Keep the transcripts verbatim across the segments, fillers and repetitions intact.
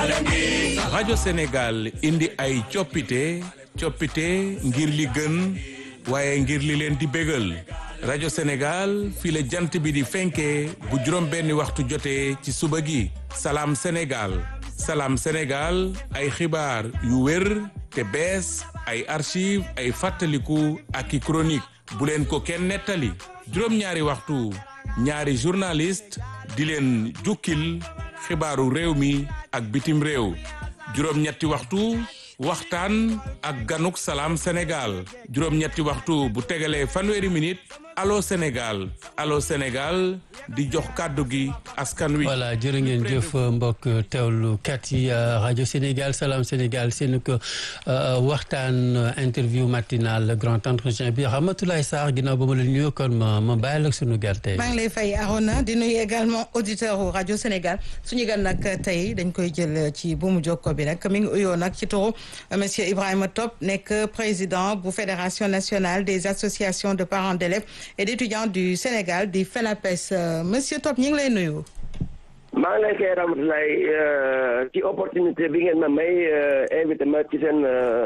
rajo Sénégal indi ay coppite coppite ngir li gën waaye ngir li leen di bégal rajo Sénégal fii la jant bi di fenkee bu juróom benni waxtu jotee ci suba gi salaam Sénégal salaam Sénégal ay xibaar yu wér te bees ay archive ay fàttaliku ak i chronique bu leen ko kenn nettali juróom-ñaari waxtu ñaari journaliste di leen jukkil xibaaru réew mi ak bitim réew juróom-ñetti waxtu waxtaan ak ganuk salaam Sénégal juróom-ñetti waxtu bu tegalee fanweeri minute allo Sénégal allo Sénégal di jox kàddu gi askan wi. voilà jërë ngeen jëf mbokk teewlukat yi rajo Sénégal salaam Sénégal seen ko waxtaan interview matinal grand entretien bi Ramatoulaye Sarr ginnaaw ba ma la nuyoo kon ma ma bàyyi la sunu gerte. maa ngi lay fay Arona di nuyu également auditeur u rajo Sénégal suñu gan nag tey dañ koy jël ci buumu jokko bi nag mi ngi uyoo nag ci turu monsieur Ibrahima Top nekk président bu fédération nationale des associations de parents d'élèves et d'étudiants du Sénégal di FENAPES monsieur Top ñu ngi lay nuyu. maa ngi lay koy Ramatoulaye ci opportunité bi ngeen ma may invité ma ci seen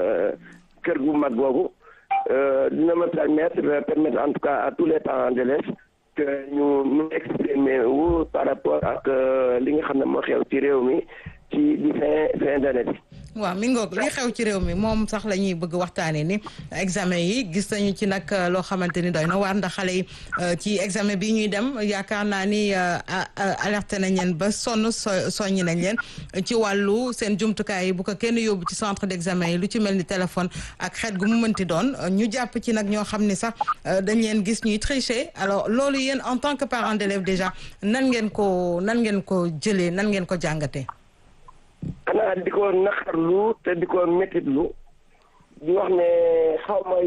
kër gu mag boobu dina ma permettre permettre en tout cas à tous les parents d'élèves que ñu ñu exprimer wu par rapport ak li nga xam ne moo xew ci réew mi ci di fin fin d'année bi. waaw mi ngoog li xew ci réew mi moom sax la ñuy bëgg waxtaanee ni examen yi gis nañu ci nag loo xamante ni doy na waar ndax xale yi ci examen bi ñuy dem yaakaar naa ni alerté nañ leen ba sonn so soññi nañ leen ci wàllu seen jumtukaay yi bu ko kenn yóbbu ci centre d'examen yi lu ci mel ni téléphone ak xeet gu mu mënti doon ñu jàpp ci nag ñoo xam ni sax dañ leen gis ñuy tricher alors loolu yéen en tant que parent d'élève déjà nan ngeen ko nan ngeen ko jëlee nan ngeen ko jàngatee. xanaa di ko naqarlu te di ko méttitlu di wax ne xaw ma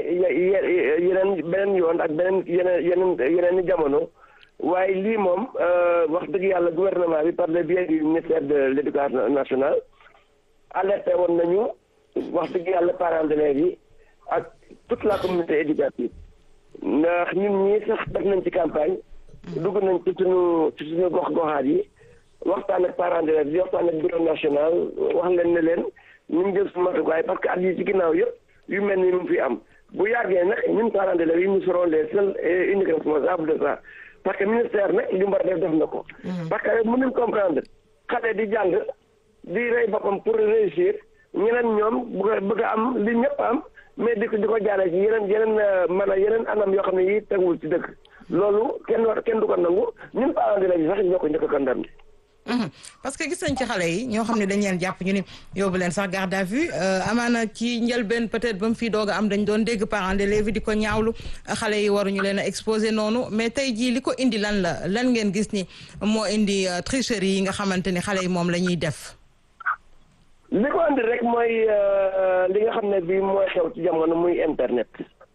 yeneen beneen yoon ak beneen yeneen yeneen yeneen i jamono waaye lii moom wax dëgg yàlla gouvernement bi par le biais du ministère de l'éducation nationale alerté woon nañu wax dëgg yàlla parents d'élèves yi ak toute la communauté éducative ndax ñun ñii sax def nañ ci campagne dugg nañ ci suñu ci suñu gox goxaat yi waxtaan ak parents d'élèves yi waxtaan ak bureau national wax leen ne leen ñu ngi jël su matuwaay parce que at yi ci ginnaaw yëpp yu mel ni mu fi am bu yàggee nag ñun parents d'élèves yi nous serons les seuls et uniques responsables de ça parce que ministère nag li mu war a def def na ko. parce que mënuñ comprendre xale di jàng di rey boppam pour réussir ñeneen ñoom bëgg bëgg a am li ñëpp am mais di ko di ko jaaree ci yeneen yeneen mën a yeneen anam yoo xam ne yi teguwul ci dëkk loolu kenn war kenn du ko nangu ñun parents d'élèves yi sax ñoo ko njëkk a condamné. parce que gis nañ ci xale yi ñoo xam ne dañ leen jàpp ñu ni yóbbu leen sax garde à vue amaana ci njëlbeen peut-être ba mu fii doog a am dañ doon dégg parents d'élèves di ko ñaawlu xale yi waruñu leen a exposé noonu mais tey jii li ko indi lan la lan ngeen gis ni moo indi tricherie yi nga xamante ni xale yi moom la ñuy def. li ko indi rek mooy li nga xam ne bii mooy xew ci jamono muy internet.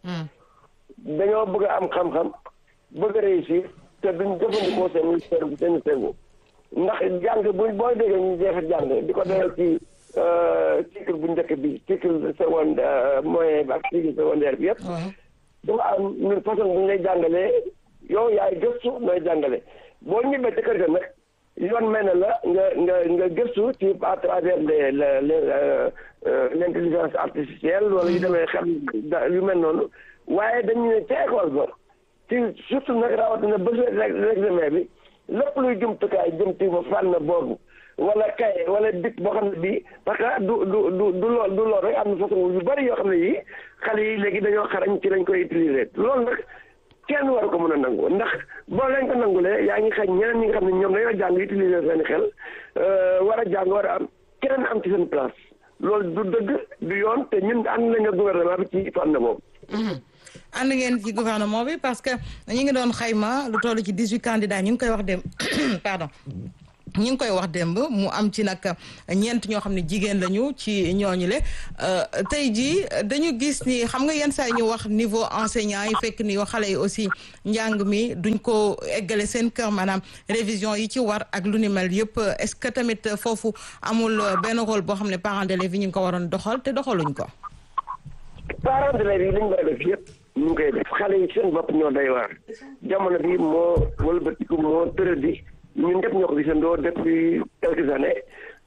dañoo bëgg a am xam-xam bëgg a réussir te duñ jëfandikoo seen seen seen cerveau. ndax jàng bu booy déggee ñu jeexal jàng di ko defee ci cycle bu njëkk bi cycle seconde moyen bi ak cycle secondaire bi yëpp. dafa am une façon bu ñu lay jàngalee yow yaay gëstu nooy jàngale boo ñibbee ca kër ga nag yoon mel na la nga nga nga gëstu ci à travers les les l'intelligence artificielle wala yu demee xam yu mel noonu waaye dañu ne ca école ba ci surtout nag rawatina bés l'examen bi. lépp luy jumtukaay jumti ba fànn boobu wala kay wala bit boo xam ne bii parce que du du du du lool du lool rek am na façon yu bari yoo xam ne yii xale yi léegi dañoo xarañ ci lañ koy utiliser loolu nag kenn war ko mën a nangu ndax boo leen ko nangulee yaa ngi xañ ñeneen ñi nga xam ne ñoom dañoo jàng utiliser seen xel war a jàng war a am keneen am ci seen place loolu du dëgg du yoon te ñun ànd nañu gouvernement bi ci fànn boobu. ànd ngeen ci gouvernement bi parce que ñu ngi doon xayma lu toll ci dix-huit candidats ñu ngi koy wax démb pardon ñu ngi koy wax démb mu am ci nag ñeent ñoo xam ne jigéen lañu ci ñooñu le tey jii dañu gis ni xam nga yenn saa yi ñu wax niveau enseignant yi fekk ni yoo xale yi aussi njàng mi duñ ko eggale seen kër maanaam révision yi ci war ak lu ni mel yëpp est-ce que tamit foofu amul benn rôle boo xam ne parents d'élèves yi ñu ngi ko waroon doxal te doxaluñ ko. parents d'élèves yi li ñu war a def yëpp ñu ngi koy def xale yi seen bopp ñoo doy waar jamono bi moo wëlbatiku moo tëradi ñun ñëpp ñoo ko gisandoo depuis quelques années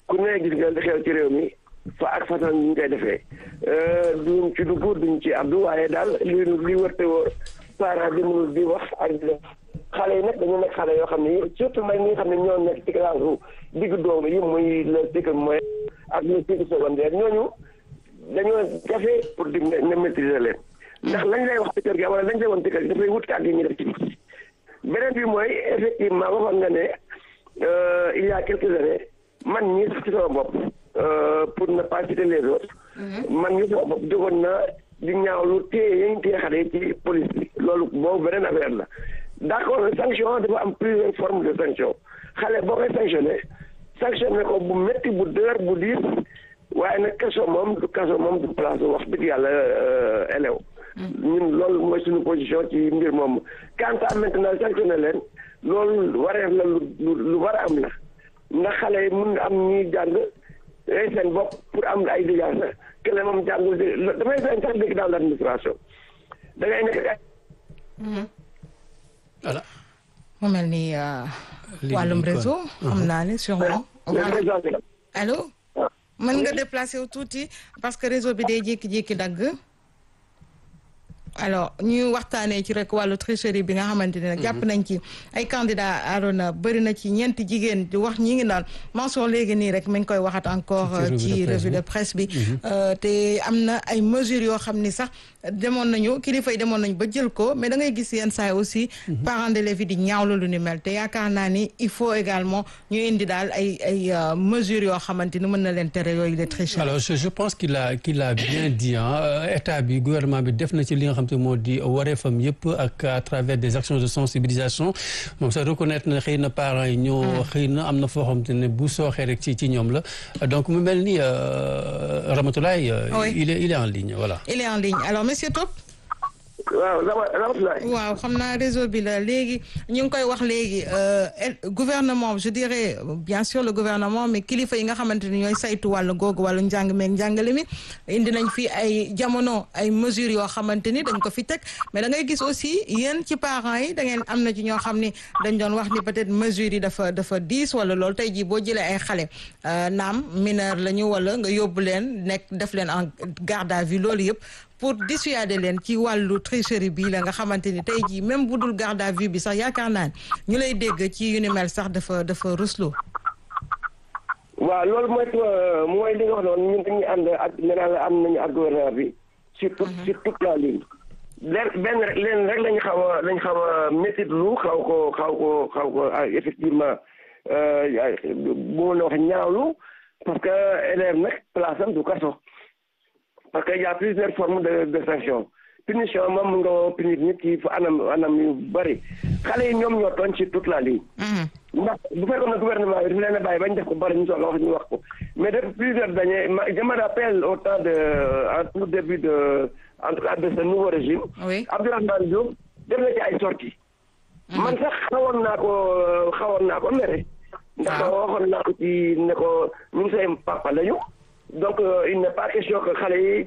ku ne gis nga li xew ci réew mi fa ak façon ñu koy defee duñ ci dugg duñ ci abdu waaye daal li li wërte wóor parents bi mënul di wax ak di def xale yi nag dañu nekk xale yoo xam ne surtout nag ñi nga xam ne ñoo nekk ci classe diggu doomu yi muy le cycle moyen ak le cycle secondaire ñooñu dañoo jafe pour di nga maîtriser leen ndax lañ lay wax ci kër gi wala lañ lay woon ci kër gi dafay wut ak yi ñuy def ci biti beneen bi mooy effectivement waxoon nga ne il y a quelques années man ñii sax ci sama bopp pour ne pas citer les autres man ñii sama bopp jógoon na di ñaawlu téye yañ téye xale yi ci police bi loolu boobu beneen affaire la d'accord sanction dafa am plusieurs formes de sanction xale boo koy sanctionné sanctionné ko bu métti bu dër bu diis waaye nag kaso moom du kaso moom du place wax dëgg yàlla élève ñun loolu mooy suñu position ci mbir moom quant à maintenant sanctionné leen loolu wareef la lu lu war a am la ndax xale yi mun am ñuy jàng ay seen bopp pour am ay lijaasa sax kële moom jàngul di damay sañ sax dégg dans l'administration da ngay nekk ay voilà mu mel ni wàllum réseau xam naa ne sûrement allo mën nga déplacer wu tuuti parce que réseau bi day jékki-jékki dagg alors ñu waxtaanee ci rek wàllu tricherie bi nga xamante ne nag jàpp nañ ci ay candidat Arona bëri na ci ñeenti jigéen di wax ñi ngi naan mention léegi nii rek mi ngi koy waxat encore ci revue de presse bi te am na ay mesures yoo xam ni sax demoon nañu kilifa yi demoon nañu ba jël ko mais da ngay gis yenn saa yi aussi parents d'élèves yi di ñaawlu lu ni mel te yaakaar naa ni il faut également ñu indi daal ay ay mesures yoo xamante ni mën na leen tere yooyu de tricherie. alors je je pense qu'il a qu'il a bien dit ah état bi gouvernement bi def na ci li nga xam te moo di wareefam yëpp ak à travers des actions de sensibilisation moom sax reconnaître na xëy na parents yi ñoo xëy na am na foo xam te ne bu sooxee rek ci ci ñoom la donc mu mel ni Ramatoulaye il est il est en ligne voilà. il est en ligne alors monsieur Top. waaw Ramatoulaye. waaw xam naa réseau bi la léegi ñu ngi koy wax léegi gouvernement je dirais bien sûr le gouvernement mais kilifa yi nga xamante ni ñooy saytu wàllu googu wàllu njàng meeg njàngale mi indi nañ fi ay jamono ay mesures yoo xamante ni dañ ko fi teg mais da ngay gis aussi yéen ci parents yi da ngeen am na ci ñoo xam ni dañ doon wax ni peut-être mesures yi dafa dafa diis wala loolu tey jii boo jëlee ay xale naam mineur la ñu wala nga yóbbu leen nekk def leen en garde à vue loolu yëpp pour dissuader leen ci wàllu tricherie bi la nga xamante ni tey jii même bu dul garde à vue bi sax yaakaar naa ñu lay dégg ci yu ni mel sax dafa dafa ruslu. waaw loolu mooy mooy li nga wax noonu ñun dañuy ànd ak nee naa la am nañu ak gouvernement bi sur toute sur toute la ligne. leen benn leen rek lañu xaw a lañu xaw a métti lu xaw ko xaw ko xaw ko effectivement bu ma la wax ñaawlu parce que élève nag place am du kaso. parce que y a plusieurs formes de de sanction punition moom mun nga punir nit ki fa anam anam yu bëri xale yi ñoom ñoo tooñ ci toute la ligne. ndax bu fekkoon ne gouvernement bi dafa leen a bàyyi bañ def ko bari ñu soxla wax ñu wax ko mais depuis plusieurs années ma je me rappelle au temps de en tout début de en tout cas de ce nouveau régime. oui Abdourahmane Diouf def na ci ay sorties. man sax xawoon naa ko xawoon naa ko mere. ndax waxoon naa ko ci ne ko ñun say papa lañu. donc euh, il n'est pas question que xale yi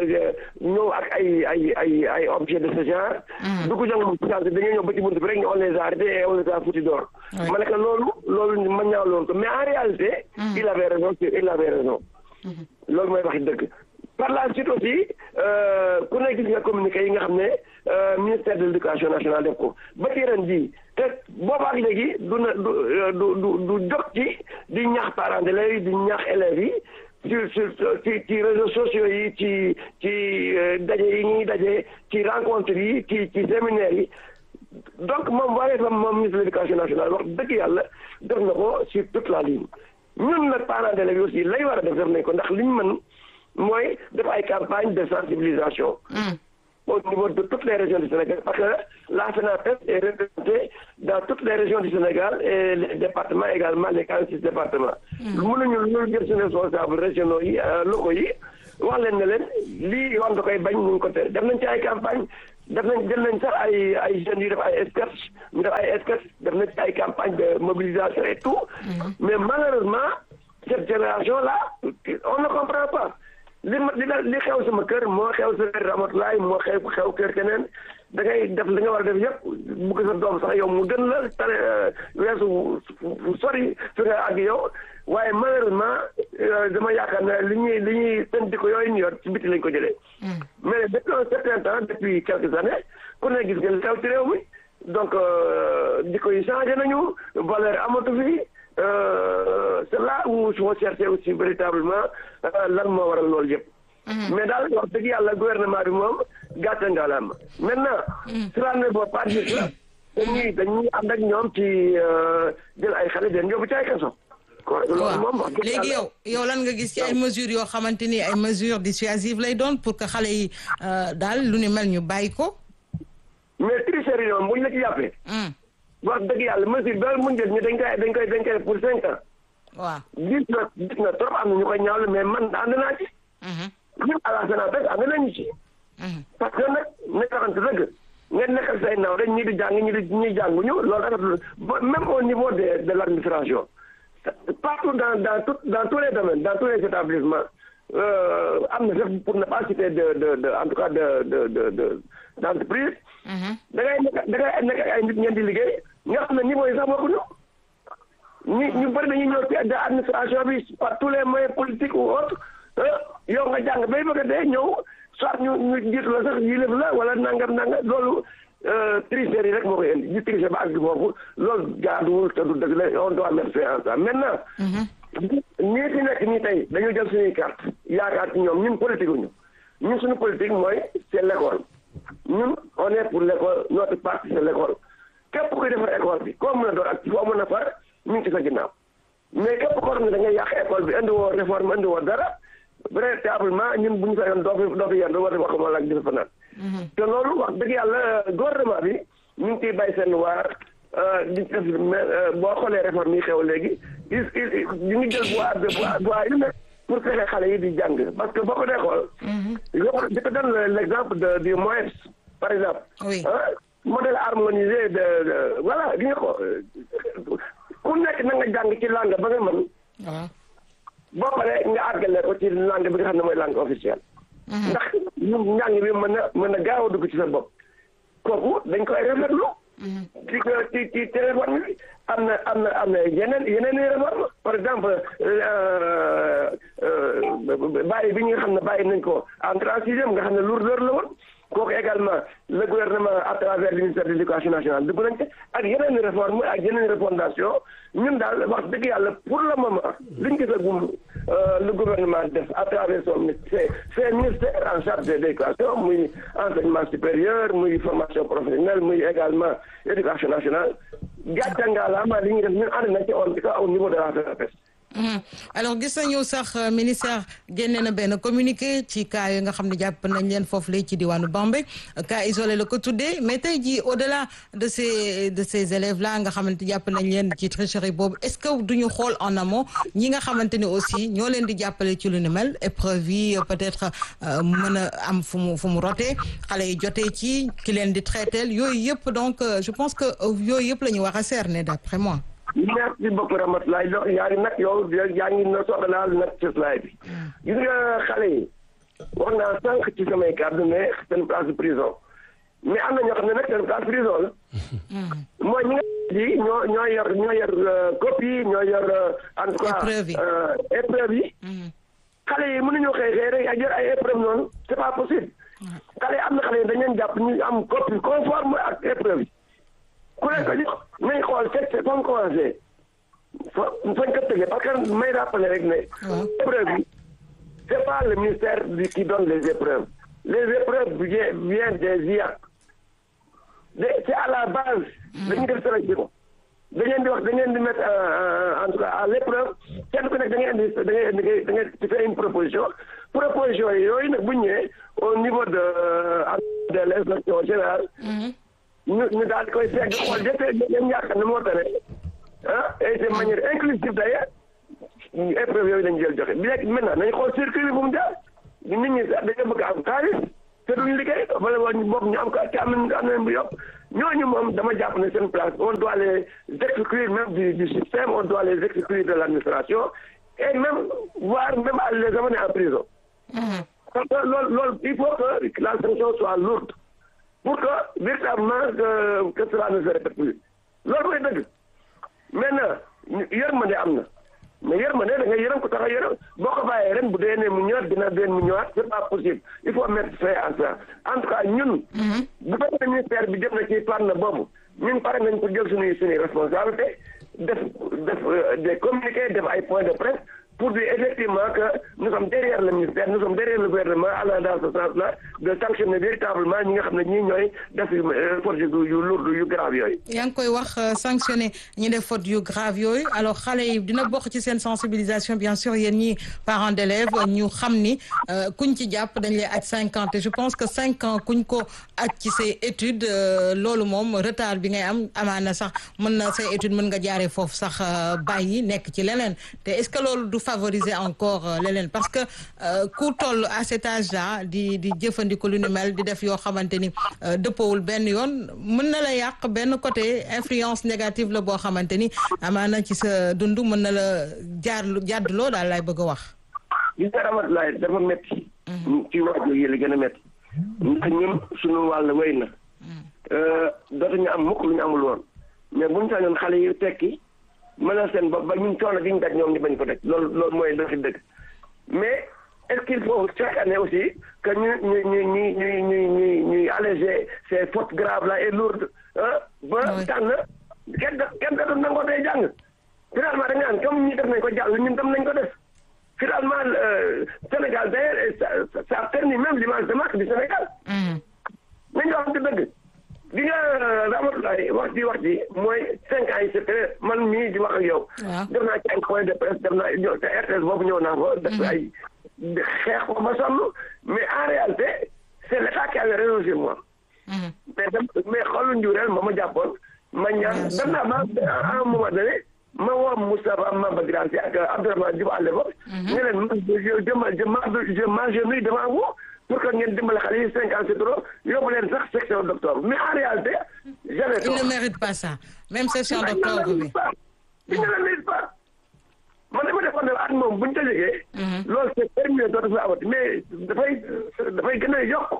ñëw ak ay ay ay ay objets de ce genre. dugg jàng moom dañoo ñëw ba ci buntu bi rek ñu on les a arrêtés et on les a foutu dehors. ma ne que loolu loolu ma ñaaw loolu ko mais en réalité. Mm. il avait raison il avait raison. loolu mooy waxi dëgg. par la suite aussi ku ne gis nga communiqué yi nga xam ne ministère de l'éducation nationale def ko ba ci ren jii te boobaak léegi du na du du du du jóg ci di ñaax parents d'élèves yi di ñaax élèves yi. ci ci ci réseaux sociaux yi ci ci daje yi ñuy daje ci rencontre yi ci ci séminaire yi donc moom waaye fam moom ministre de l'éducation nationale wax dëgg yàlla def na ko sur toute la ligne ñun nag parents d'élèves yi aussi lay war a def def nañ ko ndax li ñu mën mooy def ay campagne de sensibilisation au niveau de toutes les régions du Sénégal parce que la FENAPES est représentée dans toutes les régions du Sénégal et les départements également les quarante-six départements. mënuñu lu jël suñu responsable régionaux yi locaux yi wax leen ne leen lii yoon da koy bañ ñu ngi ko tere def nañ ci ay campagne def nañ jël nañ sax ay ay jeunes yu def ay sketch ñu def ay sketch def nañ ci ay campagne de mobilisation et tout. mais malheureusement cette génération là on ne comprend pas. li ma li li xew sama kër moo xew sa kër Ramatoulaye moo xew xew kër keneen da ngay def li nga war a def yëpp bugg sa doom sax yow mu gën la tane weesu sori fi nga ak yow waaye malheureusement dama yaakaar ne li ñuy li ñuy seen dikko yooyu ñu yor ci biti lañ ko jëlee. mais depuis un certain temps depuis quelques années ku ne gis nga li xew ci réew mi donc dikko yi changé nañu valeur amatu fi c'est là où il faut chercher aussi véritablement lan moo waral loolu yëpp. mais daal wax dëgg yàlla gouvernement bi moom gàcce ngalaama maintenant. cela ne veut pas dire que dañuy dañuy ànd ak ñoom ci jël ay xale den yóbbu ci ay kaso. loolu moom wax dëgg léegi yow yow lan nga gis ci ay mesures yoo xamante ni ay mesures dissuasives lay doon pour que xale yi daal lu ni mel ñu bàyyi ko. mais tricherie yi moom bu ñu la ci jàppee. wax dëgg yàlla mesure ba mu njël ñu dañ koy dañ koy dañ koy pour cinq ans. waaw gis na gis na trop am na ñu koy ñaawlu mais man ànd naa ci. ñun à la Sénat ànd nañu ci. parce que nag nañ waxante dëgg ngeen nekkal say naw rek ñii di jàng ñii di ñii jànguñu loolu rafetlu même au niveau de de l'administration partout dans dans tout dans tous les domaines dans tous les établissements am na sax pour ne pas citer de de de en tout cas de de de de d'entreprise. da ngay nekk da ngay nekk ay nit ñeen di liggéey nga xam ne niveau yi sax bokkuñu ñu ñu bëri dañuy ñëw ci de administration bi par tous les moyens politiques ou autres yow nga jàng bay bëgg a dee ñëw soit ñu ñu jiitu la sax yilif la wala nangam nangam loolu tricherie rek moo koy indi ñu tricher ba àgg foofu loolu jaaduwul te du dëgg la on doit mettre fin à ça maintenant. ñii fi nekk nii tey dañoo jël suñuy carte yaakaar ci ñoom ñun politique ñu ñun suñu politique mooy c'est l'école ñun on est pour l'école notre parti c'est l'école képp kuy defar école bi koo mën a doon ak foo mën a far ñu ngi ci sa ginnaaw mais képp koo xam ne da ngay yàq école bi indi woo réforme indi woo dara véritablement ñun bu ñu fa yoon doo fi doo fi yendu war wax moo laak di fa fanaan te loolu wax dëgg yàlla gouvernement bi ñu ngi ciy bay seen waar di def boo xoolee réforme yi xew léegi ñu ngi jël voie de voie yu nekk pour fexe xale yi di jàng parce que boo ko dee xool yo di ko donne l'exemple de du M O E P S par exemple modèle harmonisé de voilà di nga ko ku nekk na nga jàng ci langue ba nga mën boo paree nga àggale ko ci langue bi nga xam ne mooy langue officielle ndax ñu njàng bi mën a mën a gaaw a dugg ci sa bopp kooku dañ koy rafetlu ci ci ci téléphone bi am na am na am na yeneen yeneen i réforme par exemple bàyyi bi ñu nga xam ne bàyyi nañ ko entrée en sixième nga xam ne lourdeur la woon kooku également le gouvernement à travers le ministère de l'éducation nationale dugg nañ ci ak yeneen i réforme ak yeneen i refondation ñun daal wax dëgg yàlla pour le moment liñ gis agum le gouvernement def à travers son c'est c'est ministère en charge de l'éducation muy enseignement supérieur muy formation professionnelle muy également éducation nationale gàcce ngalaama li ñuy def ñun ànd nañ ci on tout cas au niveau de la FENAPES. alors gis nañu sax ministère génne na benn communiqué ci cas yi nga xam ne jàpp nañ leen foofu lay ci diwaanu Bambey cas isolé la ko tuddee mais tey jii au-delà de ces de ces élèves là nga xamante jàpp nañ leen ci tricherie boobu est-ce que duñu xool en amont ñi nga xamante ni aussi ñoo leen di jàppale ci lu ni mel épreuve yi peut-être mën a am fu mu fu mu rotee xale yi jotee ci ki leen di traiteel yooyu yëpp donc je pense que yooyu yëpp la ñu war a cerner d'après moi. merci beaucoup Ramatoulaye lo yaa ngi nag yow yaa ngi na soxla laal nag ci slide bi gis nga xale yi wax naa sànq ci samay kàddu ne seen place de prison mais am na ñoo xam ne nag seen place prison la mooy ñi nga di ñoo ñoo yor ñoo yor copie ñoo yor en tout cas épreuve yi xale yi mënuñoo xëy xëy rek ak yor ay épreuve noonu c'est pas possible xale yi am na xale yi dañ leen jàpp ñu am copie conforme ak épreuve yi ku nekk ko jox nañ xool fekk fa mu commencé fa fañ ko tëggee parce que may rappeler rek ne épreuve yi c'est pas le ministère bi qui donne les épreuves les épreuves viennent des I A C c'est à la base dañuy def sélection da ngeen di wax da ngeen di mettre en tout cas à l'épreuve kenn ku nekk da ngeen di da ngeen di da ngeen di faire une proposition proposition yooyu nag bu ñëwee au niveau de de l'inspection générale ñu ñu daal di koy segg xool jëfee ñoom yaakaar ne moo tane ah et de manière inclusive d'ailleurs épreuve yooyu lañu jël joxe bi léegi maintenant nañu xool circuit bi bu mu jaar nit ñi sax dañoo bëgg am xaalis te duñu liggéey wala wala ñu bopp ñu am ko ci am nañ am nañ bu yokk ñooñu moom dama jàpp ne seen place on doit les exclure même du du système on doit les exclure de l'administration et même voire même à les amener en prison. parce que loolu loolu il faut que la sanction soit lourde. pour que véritablement que que cela ne se répète plus loolu mooy dëgg maintenant yërmande am na mais yërmande da nga yërëm ko tax a yërëm boo ko bàyyee ren bu dee ne mu ñëwaat dina deen mu ñëwaat c'est pas possible il faut mettre fin à ça en tout cas ñun. bu fekkee ministère bi jëm na ci fànn boobu ñun pare nañ ko jël suñuy suñuy responsabilité def def des communiqués def ay points de presse pour dire effectivement que nous sommes derrière le ministère nous sommes derrière le gouvernement allant dans ce sens-là de sanctionner véritablement ñi nga xam ne ñii ñooy def faute yu lourd yu grave yooyu. yaa ngi koy wax sanctionner ñi def faute yu grave yooyu alors xale yi dina bokk ci seen sensibilisation bien sûr yéen ñi parents d'élèves ñu xam ni kuñ ci jàpp dañ lay aj cinq ans te je pense que cinq ans kuñ ko aj ci say études loolu moom retard bi ngay am amaana sax mën na say études mën nga jaaree foofu sax bàyyi nekk ci leneen te est-ce que loolu du favoriser encore leneen parce que ku toll à cet âge-là di di jëfandiku lu ni mel di def yoo xamante ni dëppowul benn yoon mën na la yàq benn côté influence négative la boo xamante ni amaana ci sa dund mën na la jaar jàdduloo daal lay bëgg a wax. gis nga Ramatoulaye dafa métti. ci waajur yi la gën a métti. ndax ñun suñu wàll wéy na. dootuñu am mukk lu ñu amul woon mais buñu sañoon xale yi tekki. mën na seen bopp ba ñun coono gi ñu daj ñoom ñu bañ ko daj loolu loolu mooy dëgg dëgg mais est-ce qu'il faut chaque année aussi que ñu ñu ñu ñu ñu ñu ñu ñuy alléger ces fautes graves là et lourdes ah ba tànn kenn kenn da doon nangoo day jàng finalement da nga naan comme ñi def nañ ko jàng ñun tam nañ ko def finalement Sénégal d'ailleurs ça a permis même l'image de marque du Sénégal nañ ko wax dëgg di nga Ramatoulaye wax ji wax ji mooy cinq ans yi c'était man mii di wax ak yow. def naa ci ay point de presse def naa ñëw te R T S boobu ñëw naa fa. def ay xeex ko ba sonn mais en réalité c'est l'État qui avait raison sur moi. mais dem mais xoolu njureel ma ma jàppoon ma ñaan dem naa ba à un moment donné ma woo Moustapha Mamba Guirassy ak Abdourahmane Diouf à l'époque. ne leen man je je je m'agenouille devant vous. pour que ngeen dimbale xale yi cinq ans c'est trop yóbbu leen sax section d'octobre mais en réalité. j'avais tort. il ne mérite pas ça même section d'octobre bi. il ne le mérite pas man dama defoon ne at moom bu ñu ko jógee. loolu c'est terminé dootu fi amati mais dafay dafay gën a yokk.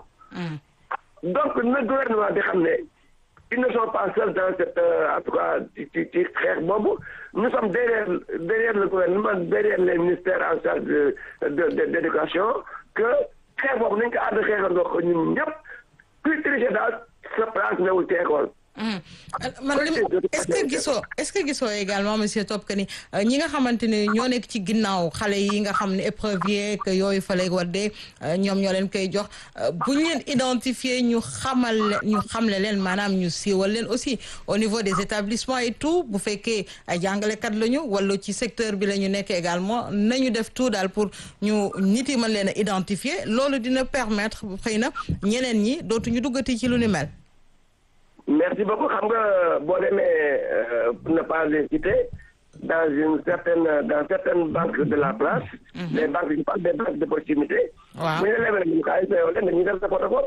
donc na gouvernement bi xam ne ils ne sont pas seuls dans cette en tout cas ci ci ci xeex boobu nous sommes derrière derrière le gouvernement derrière les ministères en charge de de de d'éducation que. xeex boobu nañ ko ànd xeexandoo ko ñun ñëpp kuy tricher daal sa place newul ci école. man li est-ce que gisoo est-ce que gisoo également monsieur Top que ni ñi nga xamante ni ñoo nekk ci ginnaaw xale yi nga xam ne épreuve que yooyu fa lay waddee ñoom ñoo leen koy jox bu ñu leen identifier ñu xamal ñu xamle leen maanaam ñu siiwal leen aussi au niveau des établissements et tout bu fekkee ay jàngalekat lañu wala ci secteur bi la ñu nekk également nañu def tout daal pour ñu nit yi mën leen a identifier loolu dina permettre xëy na ñeneen ñi dootuñu duggati ci lu ni mel. merci beaucoup xam nga boo demee pour ne pas les citer dans une certaine dans certaines banques de la place. Mm-hmm. les banques je parle des banques de proximité. waaw bu ñu la lebalee suñu xaalis yow leen dañuy def sa protocole.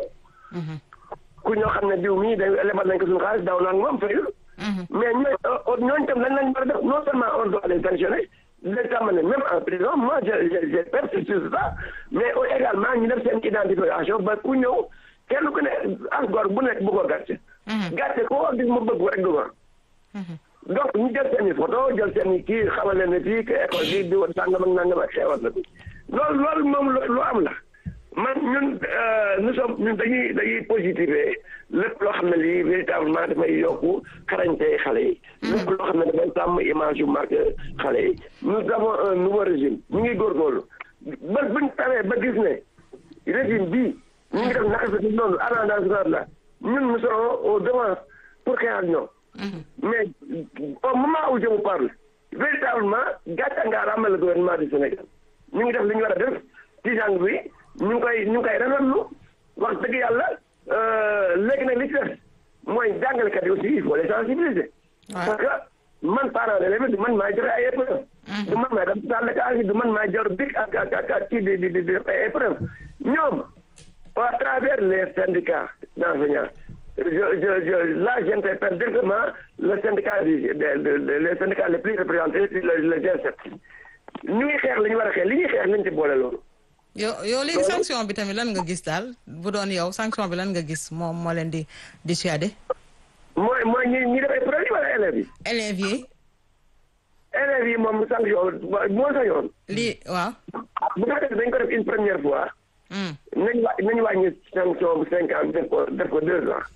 ku ñoo xam ne diw mii dañ lebal nañ ko suñu xaalis daw naa ak moom fayul. mais ñooñu ñooñu tam lañ lañ war a def non seulement on doit les sanctionner les amener même en prison moi je je je persiste sur ça mais également ñu def seen identification ba ku ñëw kenn ku ne as gor bu nekk bu ko gàcce. gàcce koo gis ma bëgg rek du ma. donc ñu jël seen i photo jël seen i kii xamal leen ne fii que école bi di woon sàngam ak nangam ak xeewal na fi loolu loolu moom lu am la man ñun nous sommes ñun dañuy dañuy positiver lépp loo xam ne lii véritablement dafay yokku xarañte xale yi. lépp loo xam ne dafay sàmm image yu marqué xale yi. nous avons un nouveau régime ñu ngi góorgóorlu ba buñ tawee ba gis ne régime bii ñu ngi def naka sa si noonu allant dans ce sens-là ñun nous serons au devant pour xeex ak ñoom. mais au moment où je vous parle véritablement gàcce nga ràmmal le gouvernement du Sénégal ñu ngi def li ñu war a def ci jàng bi ñu ngi koy ñu ngi koy rafetlu wax dëgg yàlla léegi nag li ci def mooy jàngalekat yi aussi il faut les sensibiliser. parce que man parent d'élève du man maa joxe ay épreuve. du man maa dem salle de classe du man maa jor bic ak ak ak ak kii di di di ay épreuve ñoom à travers les syndicats d'enseignants. Je, je, je, là, j'interpelle directement le syndicat, les syndicats les plus représentés, le, le G sept. ñu ngi xeex li ñu war a xeex li ñuy xeex nañ ci boole loolu. yow yow léegi sanction bi tamit lan nga gis daal bu doon yow sanction bi lan nga gis moom moo leen di dissuader. mooy mooy ñi ñi def épreuve yi wala élèves yi. élèves yi. élèves yi moom sanction moo sañoon. lii waaw. bu fekkee dañ ko def une première fois. nañ wa nañ wàññi sanction bu cinq ans def ko def ko deux ans.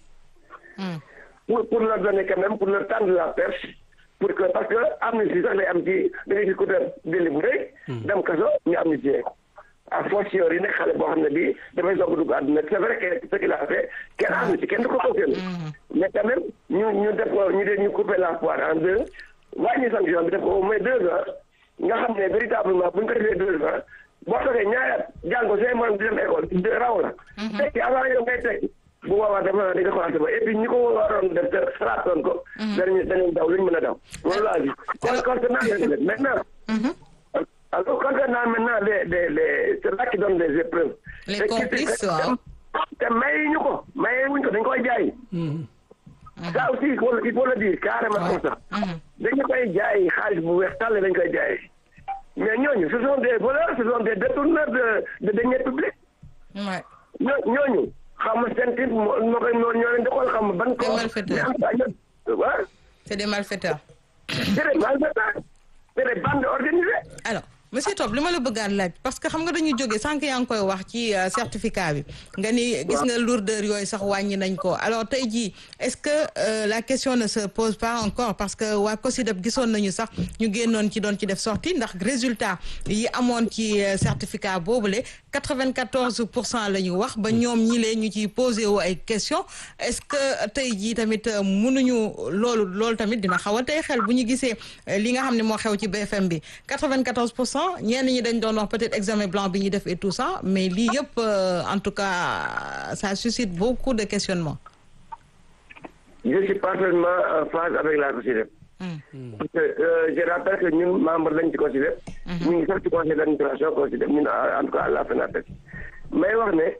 pour pour leur donner quand même pour leur tendre la perche pour que parce que amnistie sax lay am ci da ngay gis ku def délit bu rëy. dem kaso ñu amnistier ko. à fortiori yi nekk xale boo xam ne bii dafay soog a dugg àdduna c'est vrai que ce qu'il a fait kenn amnistie kenn du ko cautionné. mais quand même ñu ñu def ko ñu def ñu couper la poire en deux wàññi sanction bi def ko au moins deux ans nga xam ne véritablement bu ñu ko defee deux ans boo toogee ñaari at jàng ko say morom di dem école raw la. tekki avant yow ngay tekki. bu boobaa dafa naa di nga commencé ba et puis ñi ko waroon def te xalaatoon ko. dañuy dañuy daw luñ mën a daw. loolu laa gis. kon concernant les maintenant. alors concernant maintenant les les les c'est là qui donne les épreuves. les complices waaw. te mayuñu ko mayuñu ko dañ koy jaay. ça aussi il faut il faut le dire carrément comme ça. dañu koy jaay xaalis bu weex tàll dañ koy jaay mais ñooñu ce sont des voleurs ce sont des détourneurs de de deniers publics. ñoo ñooñu. xam nga seen type moo moo koy ñoo leen di xool xam nga ban. des malfaiteurs waaw. c'est des malfaiteurs. c'est des malfaiteurs. c'est des bandes organisées. alors monsieur Top li ma la bëggaat laaj parce que xam nga dañuy jógee sànq yaa ngi koy wax ci certificat bi nga ni gis nga lourdeur yooyu sax wàññi nañ ko alors tey jii est-ce que euh, la question ne se pose pas encore parce que waa COSYDEP gisoon nañu sax ñu génnoon ci doon ci def sortie ndax résultat yi amoon ci certificat boobule quatre-vingt-quatorze pour cent la ñu wax ba ñoom ñi lee ñu ciy posé wu ay question est-ce que tey jii tamit mënuñu loolu loolu tamit dina xaw a tey xel bu ñu gisee li nga xam ne moo xew ci B F M bi quatre-vingt-quatorze pour cent ñenn ñi dañ doon wax peut-être examen blanc bi ñuy def et tout ça mais lii yëpp en tout cas ça suscite beaucoup de questionnements. Je suis parfaitement en phase avec la COSYDEP. Mm. Parce que euh, je rappelle que ñun membre lañ ci COSYDEP. ñu ngi sax ci conseil d'administration COSYDEP ñun en tout cas à la FENATEC. may wax ne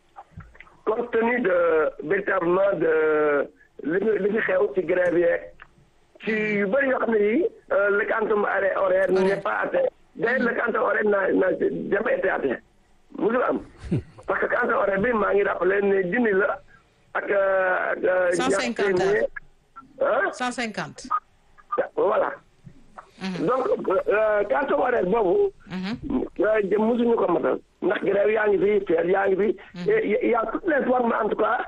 compte tenu de véritablement de li li fi xew ci grève yeeg ci yu bëri yoo xam ne yii le quantum horaire n'est pas atteint. D'ailleurs le quantum horaire n'a n'a jamais été atteint musul am parce que quantum horaire bi maa ngi rappelé ne junni la ak ak. cent cinquante ah cent cinquante. voilà. donc quantum horaire boobu. musuñu ko matal ndax grève yaa ngi fi feer yaa ngi fi. y a toutes les formes en tout cas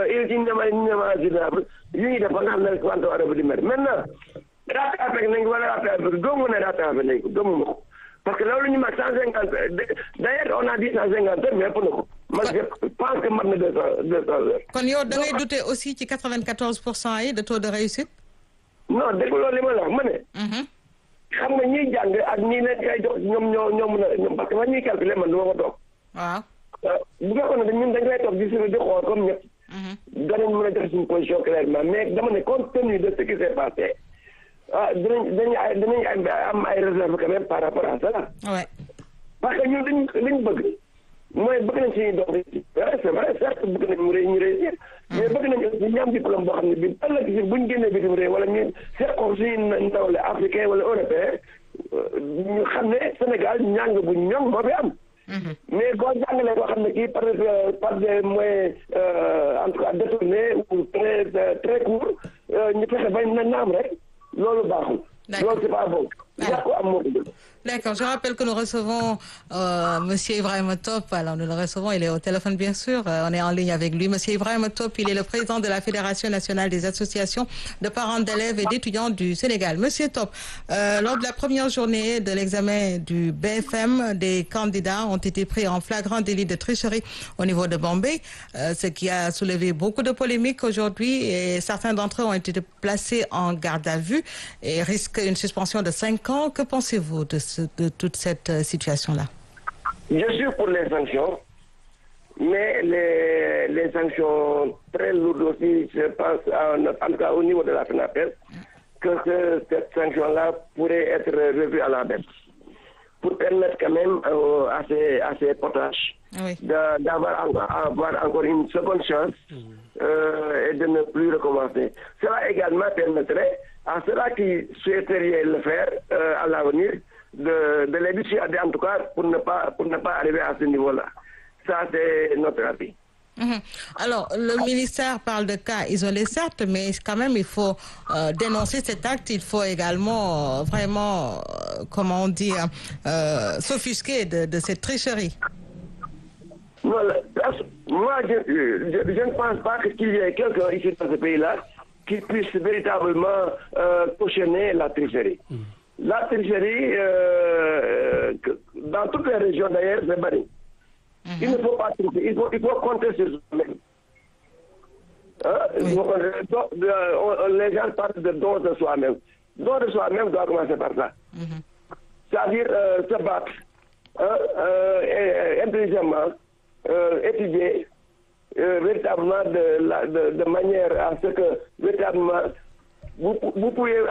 inimaginable yu ñuy def ba nga xam ne quantum horaire bi di mel maintenant rattrapé nañ ko wala rattrapé gëmu ne rattrapé nañ ko gëmu ma ko parce que loolu ñu mag cent cinquante d'ailleurs on a dit cent cinquante heures mais ëpp na ko man je pense que mat na deux cent deux cent heures. kon yow da ngay douter aussi ci quatre-vingt-quatorze pour cent yi de taux de réussite. non dégg loolu li ma la wax ma ne. xam nga ñiy jàng ak ñi leen kay jox ñoom ñoo ñoo mën a ñoom parce que man ñuy calculer man du ma ko toog. waaw. bu fekkoon ne ñun dañ koy toog di suñu di xool comme ñëpp. danañ mën a joxe suñu position clairement mais dama ne compte tenu de ce qui s'est passé ah dinañ dinañ ay dinañ am ay réserve quand même par rapport à ça. ouais. parce que ñun dañ liñ bëgg mooy bëgg nañ suñuy doom réussir c'est vrai certes bëgg nañ mu ñu réussir. mais bëgg nañ aussi ñu am diplôme boo xam ne bii ëllëg si buñ génnee bitim réew wala ñu seqoon suñu ndawle africain wala européen ñu xam ne Sénégal njàng bu ñoŋ moo fi am. mais boo jàngalee boo xam ne kii par par des moyens en tout cas détournés ou très très courts ñu fexe bañ na naam rek loolu baaxul. loolu c'est pas bon. yàqu am moo ko. D'accord, je rappelle que nous recevons euh, Monsieur Ibrahima Top. Alors nous le recevons, il est au téléphone bien sûr. Euh, on est en ligne avec lui. Monsieur Ibrahima Top, il est le président de la Fédération nationale des associations de parents d'élèves et d'étudiants du Sénégal. Monsieur Top, euh, lors de la première journée de l'examen du B F M, des candidats ont été pris en flagrant délit de tricherie au niveau de Bombay, euh, ce qui a soulevé beaucoup de polémiques aujourd'hui et certains d'entre eux ont été placés en garde à vue et risquent une suspension de cinq ans. Que pensez-vous de ce de toute cette euh, situation-là? Je suis pour les sanctions, mais les, les sanctions très lourdes aussi, je pense, à, en tout cas au niveau de la FENAPES, que ce, cette sanction-là pourrait être revue à la baisse, pour permettre quand même euh, à ces, à ces potages oui. d'avoir avoir encore une seconde chance euh, et de ne plus recommencer. Cela également permettrait à ceux-là qui souhaiteriez le faire euh, à l'avenir de, de les dissuader en tout cas pour ne pas pour ne pas arriver à ce niveau-là. Ça c'est notre avis. Mmh. Alors, le ministère parle de cas isolés, certes, mais quand même, il faut euh, dénoncer cet acte. Il faut également euh, vraiment, euh, comment on dit, euh, s'offusquer de, de cette tricherie. Non, moi, je, je, je ne pense pas qu'il y ait quelqu'un ici dans ce pays-là qui puisse véritablement euh, cautionner la tricherie. Mmh. La tricherie, euh, dans toutes les régions d'ailleurs, c'est banni. Mmh. Il ne faut pas tricher, il faut, il faut compter sur soi-même. Hein? Oui. Donc, de, les gens parlent de don de soi-même. Don de soi-même doit commencer par ça. Mmh. C'est-à-dire euh, se battre hein, euh, intelligemment, euh, étudier euh, véritablement de, la, de, de manière à ce que véritablement vous, vous pouvez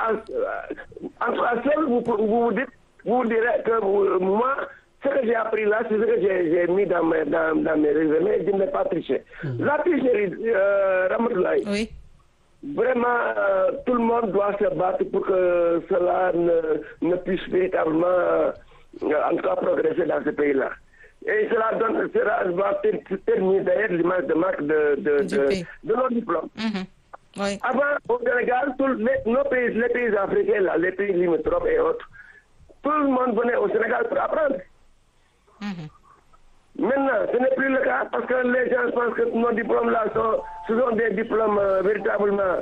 en seul vous, vous vous dites vous vous direz que vous, moi ce que j'ai appris là c'est ce que j'ai mis dans mes dans, dans mes résumés, je n'ai pas triché. Mmh. La tricherie euh, Ramatoulaye, oui. Vraiment euh, tout le monde doit se battre pour que cela ne, ne puisse véritablement euh, en tout cas progresser dans ce pays là. Et cela donne, cela va terminer d'ailleurs l'image de marque de, de, de, de nos diplômes. Mmh. Oui. Avant, au Sénégal, tous les, nos pays, les pays africains, là, les pays limitrophes et autres, tout le monde venait au Sénégal pour apprendre. Mmh. Maintenant, ce n'est plus le cas parce que les gens pensent que nos diplômes-là sont, ce sont des diplômes euh, véritablement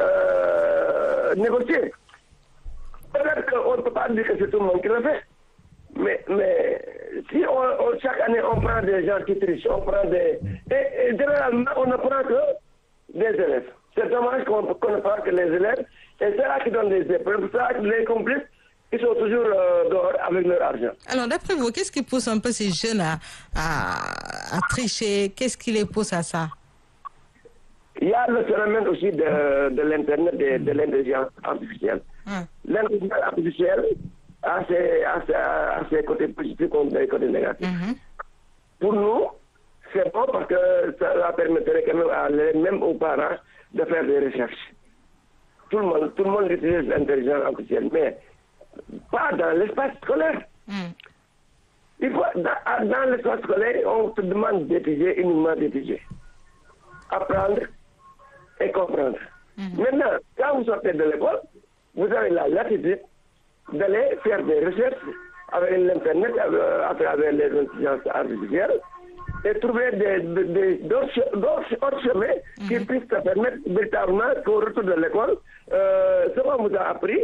euh, négociés. Peut-être qu'on ne peut pas dire que c'est tout le monde qui le fait. Mais, mais si on, on, chaque année on prend des gens qui trichent, on prend des... Et, et généralement, on ne prend que des élèves. C'est dommage qu'on qu ne prend que les élèves. Et c'est là qui donne des épreuves. C'est là que les complices, ils sont toujours euh, dehors avec leur argent. Alors, d'après vous, qu'est-ce qui pousse un peu ces jeunes à, à, à tricher? Qu'est-ce qui les pousse à ça? Il y a le phénomène aussi de, de l'Internet, de, de l'intelligence artificielle. Hum. L'intelligence artificielle a ses, a, ses, a ses côtés positifs comme des côtés négatifs. Mm-hmm. Pour nous, c'est bon parce que ça permettrait quand même, à, même aux parents de faire des recherches. Tout le monde, tout le monde utilise l'intelligence artificielle, mais pas dans l'espace scolaire. Mm. Il faut, dans, dans l'espace scolaire, on te demande d'étudier, uniquement d'étudier. Apprendre et comprendre. Mm-hmm. Maintenant, quand vous sortez de l'école, vous avez la latitude d'aller faire des recherches avec l'Internet, à travers les intelligences artificielles, et trouver des, des, des, d'autres chemins mm-hmm. qui puissent te permettre véritablement qu'au retour de l'école, euh, ce qu'on vous a appris,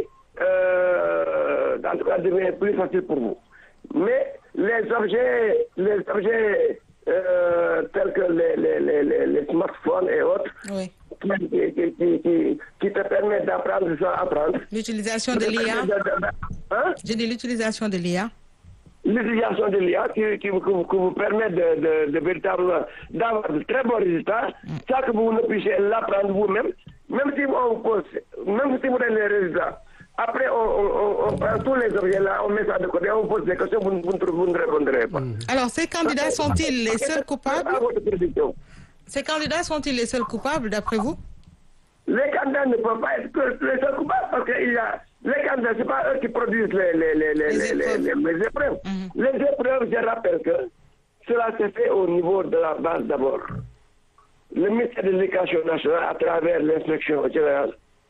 euh, en tout cas, devient plus facile pour vous. Mais les objets, les objets euh, tels que les, les, les, les smartphones et autres, oui. qui, qui, qui, qui, qui te permettent d'apprendre sans apprendre. L'utilisation de l'I A. Hein? J'ai dit l'utilisation de l'I A. L'utilisation de l'I A qui, qui, qui, qui vous permet de, de, de véritablement d'avoir de très bons résultats, mm. sans que vous ne puissiez l'apprendre vous-même, même si on pose, même si vous avez les résultats. Après, on, on, on prend tous les objets là, on met ça de côté, on pose des questions, vous, vous, vous ne répondrez pas. Mm. Alors, ces candidats sont-ils les seuls coupables? Ces candidats sont-ils les seuls coupables, d'après vous? Les candidats ne peuvent pas être que les seuls coupables parce que il y a, les candidats, ce n'est pas eux qui produisent les, les, les, les, les, épreuves. les, les, les épreuves. Mm-hmm. Les épreuves, je rappelle que cela se fait au niveau de la base d'abord. Le ministère de l'Éducation nationale, à travers l'inspection générale,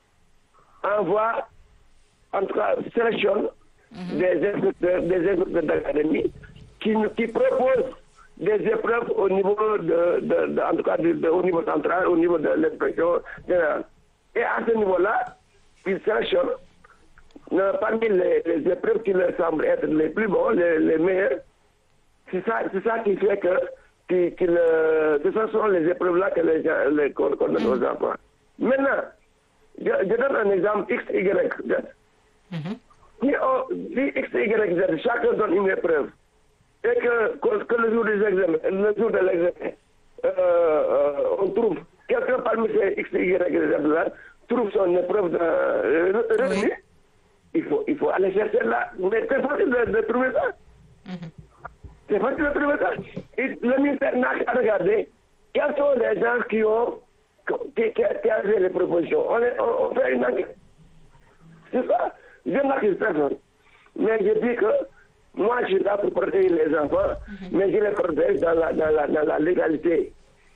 envoie, en tout cas, sélectionne mm-hmm. des inspecteurs, des inspecteurs d'académie qui, qui proposent des épreuves au niveau de, de, de en tout cas de, de, au niveau central, au niveau de l'inspection générale. Et à ce niveau-là, ils sélectionnent euh, parmi les, les épreuves qui leur semblent être les plus bons, les, les meilleurs. C'est ça, c'est ça qui fait que, qui, qui le, ce sont les épreuves-là que les gens les, qu'on donne aux enfants. Maintenant, je, je donne un exemple X, Y, Z. Mm-hmm. Si, on, si X, Y, Z, chacun donne une épreuve, et que, que, que le jour des examens, le jour de l'examen, euh, euh, on trouve quelqu'un parmi ces X, Y, Z là, trouve son épreuve de euh, revenu, oui. il, faut, il faut aller chercher là. Mais c'est facile de, de trouver ça. Mm-hmm. C'est facile de trouver ça. Et le ministère n'a qu'à regarder quels sont les gens qui ont qui, qui, qui ont fait les propositions. On, est, on, on fait une enquête. C'est ça. Je n'accuse personne. Mais je dis que moi, je suis là pour protéger les enfants, mm-hmm. mais je les protège dans la, dans la, dans la légalité.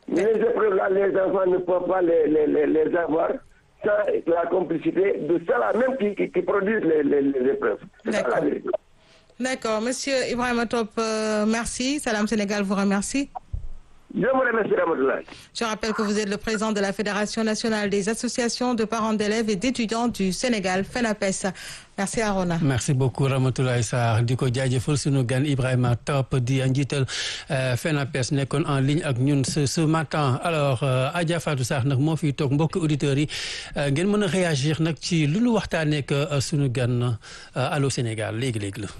Mais les épreuves-là, les enfants ne peuvent pas les, les, les, les avoir sans la complicité de ceux-là même qui, qui, qui produisent les, les, les épreuves. D'accord. D'accord. Monsieur Ibrahima Top, euh, merci. Salam Sénégal vous remercie. Je vous remercie, Ramatoulaye. Je rappelle que vous êtes le président de la Fédération nationale des associations de parents d'élèves et d'étudiants du Sénégal, FENAPES. Merci Arona. Merci beaucoup Ramatoulaye Sarr di ko jaajëfal sunu gan Ibrahima Top di njiital FENAPES nekkoon en ligne ak ñun ce ce matin. Alors Adja Fatou Sarr nag moo fiy toog mbokk auditeurs yi ngeen mën a réagir nag ci lu nu waxtaanee ak sunu gan Allô Sénégal léegi léegi la.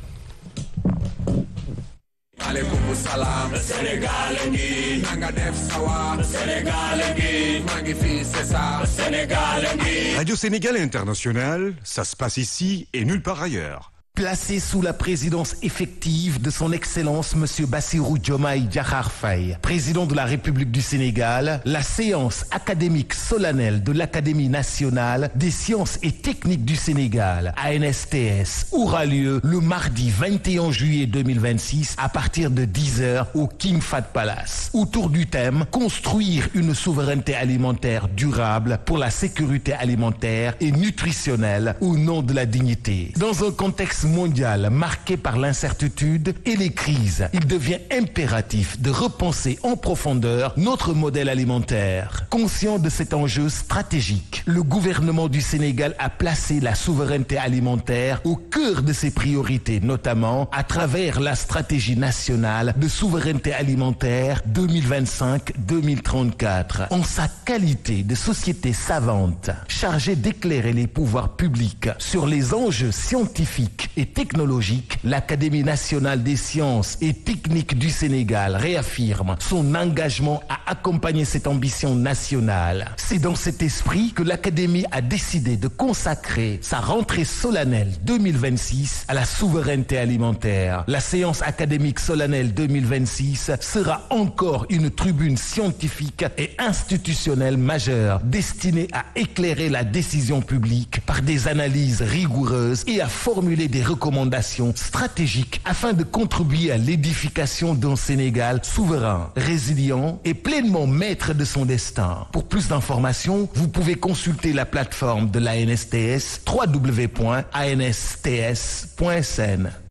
Aleykum salaam Sénégal ngi nanga def sawa Sénégal ngi maa ngi fi c'est ça Sénégal ngi Radio Sénégal International, ça se passe ici et nulle part ailleurs. Placé sous la présidence effective de son Excellence Monsieur Bassirou Diomaye Diakhar Faye, président de la République du Sénégal, la séance académique solennelle de l'Académie nationale des sciences et techniques du Sénégal, A N S T S, aura lieu le mardi vingt et un juillet deux mille vingt-six à partir de dix heures au King Fahd Palace, autour du thème « Construire une souveraineté alimentaire durable pour la sécurité alimentaire et nutritionnelle au nom de la dignité ». Dans un contexte mondial marqué par l'incertitude et les crises, il devient impératif de repenser en profondeur notre modèle alimentaire. Conscient de cet enjeu stratégique, le gouvernement du Sénégal a placé la souveraineté alimentaire au cœur de ses priorités, notamment à travers la stratégie nationale de souveraineté alimentaire deux mille vingt-cinq deux mille trente-quatre. En sa qualité de société savante, chargée d'éclairer les pouvoirs publics sur les enjeux scientifiques et technologique, l'Académie nationale des sciences et techniques du Sénégal réaffirme son engagement à accompagner cette ambition nationale. C'est dans cet esprit que l'Académie a décidé de consacrer sa rentrée solennelle deux mille vingt-six à la souveraineté alimentaire. La séance académique solennelle deux mille vingt-six sera encore une tribune scientifique et institutionnelle majeure destinée à éclairer la décision publique par des analyses rigoureuses et à formuler des recommandations stratégiques afin de contribuer à l'édification d'un Sénégal souverain, résilient et pleinement maître de son destin. Pour plus d'informations, vous pouvez consulter la plateforme de l'A N S T S w w w point a n s t s point s n.